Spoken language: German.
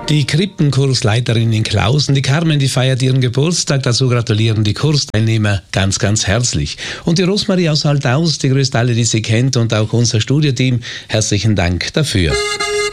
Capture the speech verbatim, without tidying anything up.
Die Krippenkursleiterin in Klausen, die Carmen, die feiert ihren Geburtstag. Dazu gratulieren die Kursteilnehmer ganz, ganz herzlich. Und die Rosmarie aus Haltaus, die grüßt alle, die sie kennt, und auch unser Studioteam. Herzlichen Dank dafür.